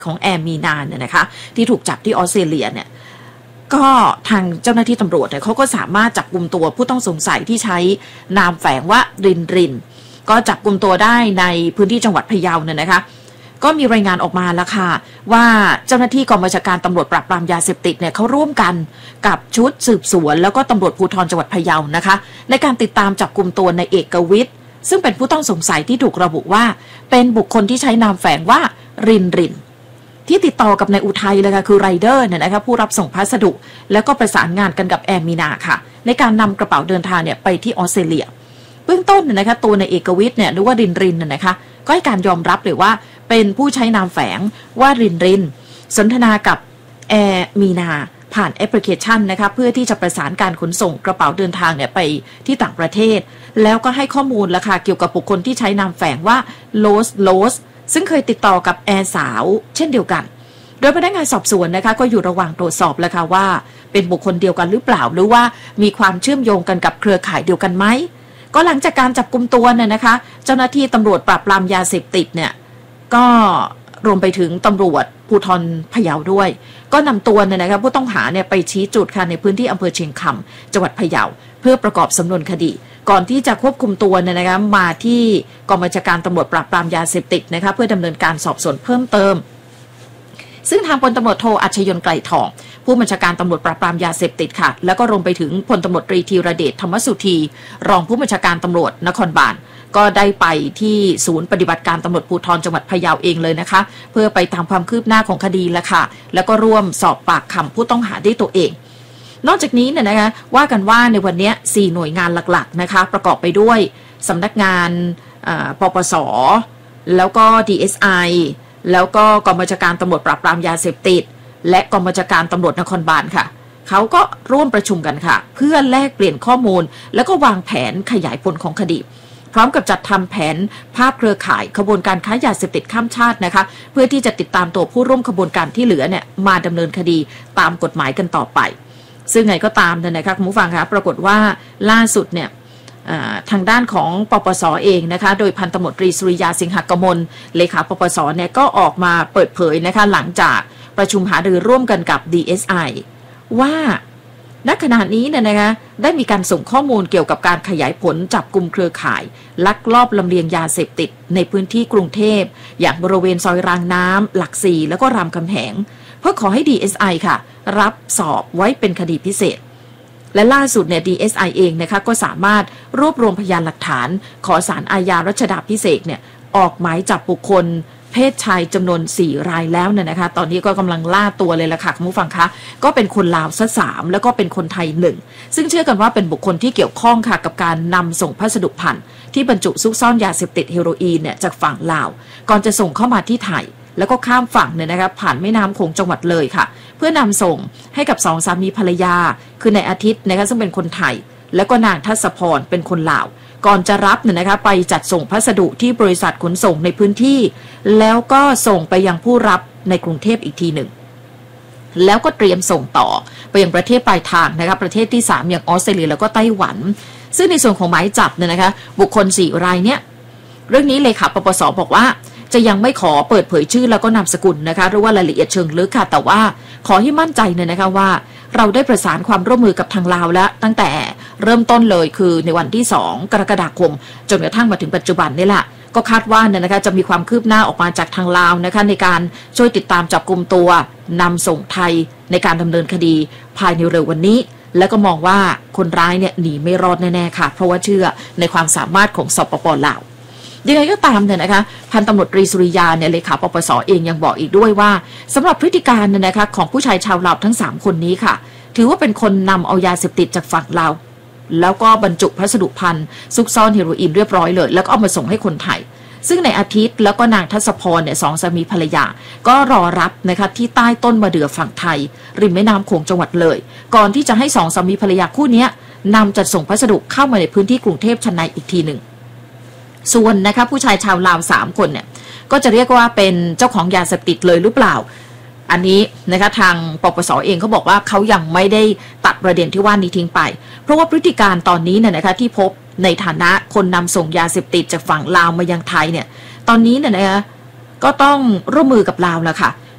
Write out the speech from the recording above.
ของแอร์มีนาเนี่ยนะคะที่ถูกจับที่ออสเตรเลียเนี่ยก็ทางเจ้าหน้าที่ตำรวจเนี่ยเขาก็สามารถจับกุมตัวผู้ต้องสงสัยที่ใช้นามแฝงว่ารินก็จับกุมตัวได้ในพื้นที่จังหวัดพะเยาเนี่ยนะคะก็มีรายงานออกมาแล้วค่ะว่าเจ้าหน้าที่กองบัญชาการตำรวจปราบปรามยาเสพติดเนี่ยเขาร่วมกันกับชุดสืบสวนแล้วก็ตำรวจภูธรจังหวัดพะเยานะคะในการติดตามจับกุมตัวในเอกวิทย์ซึ่งเป็นผู้ต้องสงสัยที่ถูกระบุว่าเป็นบุคคลที่ใช้นามแฝงว่ารินที่ติดต่อกับนายอุทัยเลยค่ะคือไรเดอร์เนี่ยนะคะผู้รับส่งพัสดุแล้วก็ประสานงานกันกับแอร์มีนาค่ะในการนำกระเป๋าเดินทางเนี่ยไปที่ออสเตรเลียเบื้องต้นเนี่ยนะคะตัวในเอกวิทย์เนี่ยหรือว่ารินเนี่ยนะคะก็ให้การยอมรับเลยว่าเป็นผู้ใช้นามแฝงว่ารินสนทนากับแอร์มีนาผ่านแอปพลิเคชันนะคะเพื่อที่จะประสานการขนส่งกระเป๋าเดินทางเนี่ยไปที่ต่างประเทศแล้วก็ให้ข้อมูลละค่ะเกี่ยวกับบุคคลที่ใช้นามแฝงว่าโลสซึ่งเคยติดต่อกับแอร์สาวเช่นเดียวกันโดยพนักงานสอบสวนนะคะก็อยู่ระหว่างตรวจสอบแล้วค่ะว่าเป็นบุคคลเดียวกันหรือเปล่าหรือว่ามีความเชื่อมโยงกันกับเครือข่ายเดียวกันไหมก็หลังจากการจับกุมตัวเนี่ยนะคะเจ้าหน้าที่ตำรวจปราบปรามยาเสพติดเนี่ยก็รวมไปถึงตำรวจภูธรพะเยาด้วยก็นำตัวเนี่ยนะคะผู้ต้องหาเนี่ยไปชี้จุดค่ะในพื้นที่อำเภอเชียงคำจังหวัดพะเยาเพื่อประกอบสำนวนคดีก่อนที่จะควบคุมตัวเนี่ยนะคะมาที่กองบัญชาการตำรวจปราบปรามยาเสพติดนะคะเพื่อดำเนินการสอบสวนเพิ่มเติมซึ่งทางพลตำรวจโทอัชยนต์ไกรทองผู้บัญชาการตำรวจปราบปรามยาเสพติดค่ะแล้วก็รวมไปถึงพลตำรวจตรีธีรเดชธรรมสุธีรองผู้บัญชาการตำรวจนครบาลก็ได้ไปที่ศูนย์ปฏิบัติการตำรวจภูธรจังหวัดพะเยาเองเลยนะคะเพื่อไปตามความคืบหน้าของคดีละค่ะแล้วก็ร่วมสอบปากคำผู้ต้องหาด้วยตัวเองนอกจากนี้เนี่ยนะคะว่ากันว่าในวันนี้4หน่วยงานหลักๆนะคะประกอบไปด้วยสำนักงานปปส.แล้วก็ DSI แล้วก็กองบัญชาการตำรวจปราบปรามยาเสพติดและกองบัญชาการตำรวจนครบาลค่ะเขาก็ร่วมประชุมกันค่ะเพื่อแลกเปลี่ยนข้อมูลแล้วก็วางแผนขยายผลของคดีพร้อมกับจัดทำแผนภาพเครือข่ายขบวนการค้ายาเสพติดข้ามชาตินะคะเพื่อที่จะติดตามตัวผู้ร่วมขบวนการที่เหลือเนี่ยมาดำเนินคดีตามกฎหมายกันต่อไปซึ่งไงก็ตามนะคะคุณผู้ฟังคะปรากฏว่าล่าสุดเนี่ยทางด้านของปปส.เองนะคะโดยพันตำรวจตรีสุริยาสิงหกมลเลขาปปส.เนี่ยก็ออกมาเปิดเผยนะคะหลังจากประชุมหารือร่วมกันกับ DSI ว่าณขณะนี้เนี่ยนะคะได้มีการส่งข้อมูลเกี่ยวกับการขยายผลจับกุมเครือข่ายลักลอบลำเลียงยาเสพติดในพื้นที่กรุงเทพอย่างบริเวณซอยรางน้ำหลักสี่แล้วก็รามคำแหงเพื่อขอให้ DSI ค่ะรับสอบไว้เป็นคดีพิเศษและล่าสุดเนี่ย DSI เองนะคะก็สามารถรวบรวมพยานหลักฐานขอศาลอาญารัชดาภิเษกเนี่ยออกหมายจับบุคคลเพศชายจำนวน4รายแล้วเนี่ยนะคะตอนนี้ก็กำลังล่าตัวเลยล่ะค่ะคุณผู้ฟังคะก็เป็นคนลาวซะ3แล้วก็เป็นคนไทย1ซึ่งเชื่อกันว่าเป็นบุคคลที่เกี่ยวข้องค่ะกับการนำส่งพัสดุพันธุ์ที่บรรจุซุกซ่อนยาเสพติดเฮโรอีนเนี่ยจากฝั่งลาวก่อนจะส่งเข้ามาที่ไทยแล้วก็ข้ามฝั่งเนี่ยนะคะผ่านแม่น้ำโขงจังหวัดเลยค่ะเพื่อนำส่งให้กับ2สามีภรรยาคือในอาทิตย์นะคะซึ่งเป็นคนไทยแล้วก็นางทัศพรเป็นคนลาวก่อนจะรับเนี่ยนะคะไปจัดส่งพัสดุที่บริษัทขนส่งในพื้นที่แล้วก็ส่งไปยังผู้รับในกรุงเทพอีกทีหนึ่งแล้วก็เตรียมส่งต่อไปยังประเทศปลายทางนะคะประเทศที่3อย่างออสเตรเลียแล้วก็ไต้หวันซึ่งในส่วนของหมายจับเนี่ยนะคะบุคคล4รายเนี่ยเรื่องนี้เลขาปปส.บอกว่าจะยังไม่ขอเปิดเผยชื่อแล้วก็นามสกุลนะคะหรือว่ารายละเอียดเชิงลึกค่ะแต่ว่าขอให้มั่นใจเนี่ยนะคะว่าเราได้ประสานความร่วมมือกับทางลาวแล้วตั้งแต่เริ่มต้นเลยคือในวันที่2กรกฎาคมจนกระทั่งมาถึงปัจจุบันนี่แหละก็คาดว่าเนี่ยนะคะจะมีความคืบหน้าออกมาจากทางลาวนะคะในการช่วยติดตามจับกุมตัวนำส่งไทยในการดำเนินคดีภายในเร็ววันนี้แล้วก็มองว่าคนร้ายเนี่ยหนีไม่รอดแน่ๆค่ะเพราะว่าเชื่อในความสามารถของสปป.ลาวยังไงก็ตามเนี่ยนะคะพันตำรวจตรีสุริยาเนี่ยเลขาปปส.เองยังบอกอีกด้วยว่าสำหรับพฤติการเนี่ยนะคะของผู้ชายชาวลาวทั้ง3คนนี้ค่ะถือว่าเป็นคนนำเอายาเสพติดจากฝั่งลาวแล้วก็บรรจุพัสดุภัณฑ์ซุกซ่อนเฮโรอีนเรียบร้อยเลยแล้วก็เอามาส่งให้คนไทยซึ่งในอาทิตย์แล้วก็นางทัศพรเนี่ย2สามีภรรยาก็รอรับนะคะที่ใต้ต้นมะเดื่อฝั่งไทยริมแม่น้ำโขงจังหวัดเลยก่อนที่จะให้2สามีภรรยาคู่นี้นำจัดส่งพัสดุเข้ามาในพื้นที่กรุงเทพชั้นในอีกทีหนึ่งส่วนนะคะผู้ชายชาวลาว3คนเนี่ยก็จะเรียกว่าเป็นเจ้าของยาเสพติดเลยหรือเปล่าอันนี้นะคะทางปปส.เองเขาบอกว่าเขายังไม่ได้ตัดประเด็นที่ว่านี้ทิ้งไปเพราะว่าพฤติการตอนนี้เนี่ยนะคะที่พบในฐานะคนนำส่งยาเสพติดจากฝั่งลาวมายังไทยเนี่ยตอนนี้เนี่ยนะคะก็ต้องร่วมมือกับลาวแล้วค่ะ